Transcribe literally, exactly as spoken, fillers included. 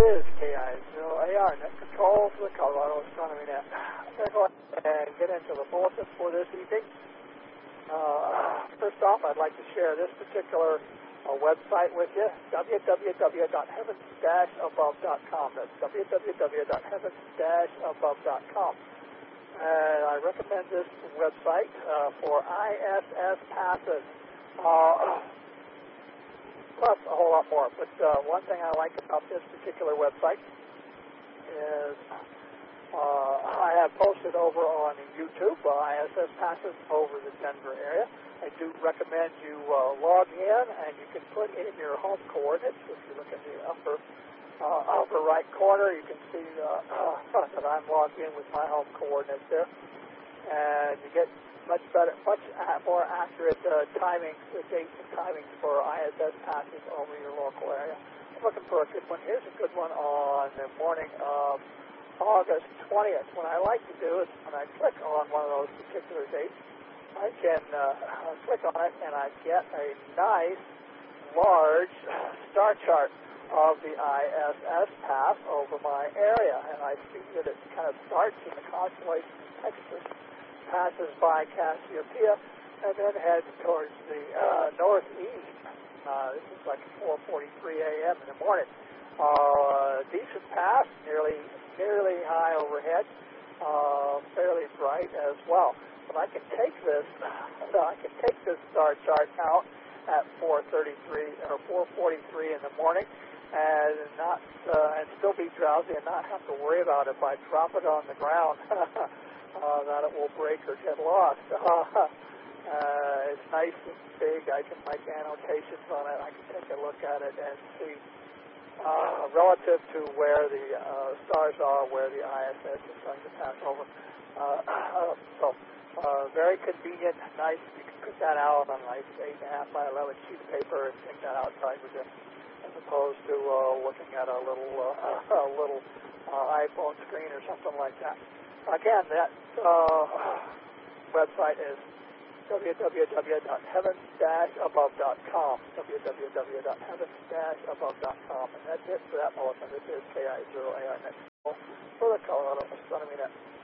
is K I zero A R, Net Control for the Colorado Astronomy Net. I'm going to go ahead and get into the bulletin for this evening. Uh, first off, I'd like to share this particular uh, website with you, w w w dot heavens dash above dot com. That's w w w dot heavens dash above dot com. And I recommend this website uh, for I S S passes. Uh, plus a whole lot more. But uh, one thing I like about this particular website is uh, I have posted over on YouTube uh, I S S passes over the Denver area. I do recommend you uh, log in, and you can put in your home coordinates. If you look at the upper uh, upper right corner, you can see uh, uh, that I'm logged in with my home coordinates there. And you get much better, much more accurate uh, timings, the dates and timings for I S S passes over your local area. I'm looking for a good one. Here's a good one on the morning of August twentieth. What I like to do is when I click on one of those particular dates, I can uh, click on it and I get a nice, large star chart of the I S S path over my area. And I see that it kind of starts in the constellation of Texas, passes by Cassiopeia, and then heads towards the uh, northeast. Uh, this is like four forty-three a m in the morning. Uh, decent path, nearly nearly high overhead, uh, fairly bright as well. But I can take this, I can take this star chart out at four thirty-three or four forty-three in the morning, and not uh, and still be drowsy and not have to worry about if I drop it on the ground. Uh, that it will break or get lost. Uh, uh, it's nice and big. I can make annotations on it. I can take a look at it and see uh, relative to where the uh, stars are, where the I S S is going to pass over. Uh, uh, so uh, very convenient, nice. You can put that out on like eight and a half by eleven sheet of paper and take that outside with you, as opposed to uh, looking at a little uh, a little uh, iPhone screen or something like that. Again, that uh, website is w w w dot heavens dash above dot com, w w w dot heavens dash above dot com. And that's it for that bulletin. This is K I zero A R Net for the Colorado Astronomy Net.